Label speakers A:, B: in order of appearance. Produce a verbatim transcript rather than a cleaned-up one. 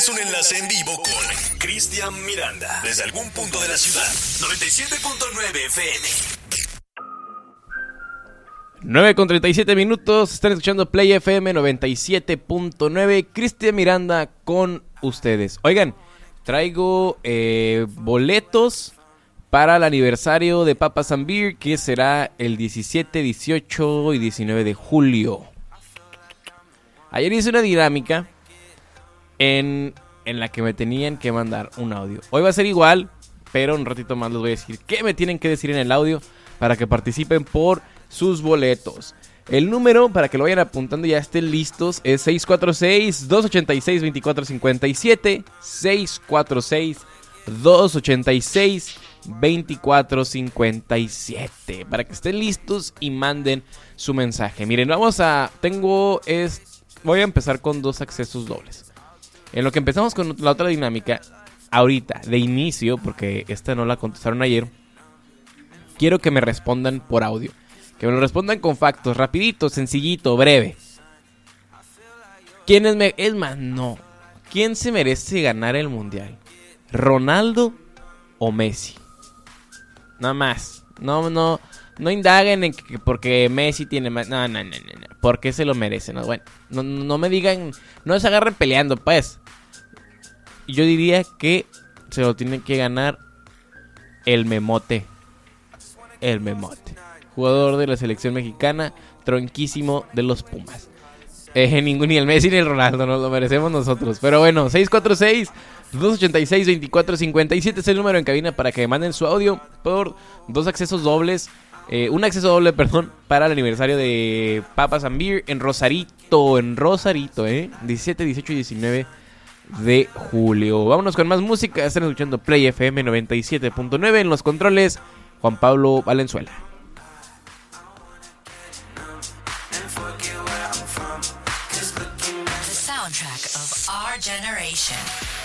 A: ¿Tienes un enlace en vivo con Cristian Miranda desde algún punto de la ciudad? noventa y siete punto nueve F M.
B: nueve con treinta y siete minutos, están escuchando Play F M noventa y siete punto nueve. Cristian Miranda con ustedes. Oigan, traigo eh, boletos para el aniversario de Papas and Beer, que será el diecisiete, dieciocho y diecinueve de julio. Ayer hice una dinámica en, en la que me tenían que mandar un audio. Hoy va a ser igual, pero un ratito más les voy a decir qué me tienen que decir en el audio para que participen por sus boletos. El número, para que lo vayan apuntando y ya estén listos, es seis cuatro seis, dos ocho seis, dos cuatro cinco siete. seis cuatro seis, dos ocho seis, dos cuatro cinco siete. Para que estén listos y manden su mensaje. Miren, vamos a... Tengo... Es, voy a empezar con dos accesos dobles. En lo que empezamos con la otra dinámica, ahorita, de inicio, porque esta no la contestaron ayer, quiero que me respondan por audio. Que me lo respondan con factos, rapidito, sencillito, breve. ¿Quién es, me- es más, no. ¿Quién se merece ganar el mundial? ¿Ronaldo o Messi? Nada más. No, no, no indaguen en que porque Messi tiene más. No, no, no, no, no. ¿Por qué se lo merece? No, bueno, no, no me digan, no se agarren peleando, pues. Yo diría que se lo tiene que ganar el Memote. El Memote. Jugador de la selección mexicana, tronquísimo de los Pumas. Eh, ningún, ni el Messi ni el Ronaldo, nos lo merecemos nosotros. Pero bueno, seis cuatro seis, dos ocho seis, dos cuatro cinco siete es el número en cabina para que me manden su audio por dos accesos dobles. Eh, un acceso doble, perdón, para el aniversario de Papas and Beer en Rosarito, en Rosarito, eh, diecisiete, dieciocho y diecinueve de julio. Vámonos con más música. Están escuchando Play F M noventa y siete punto nueve. En los controles, Juan Pablo Valenzuela.
C: The soundtrack of our generation.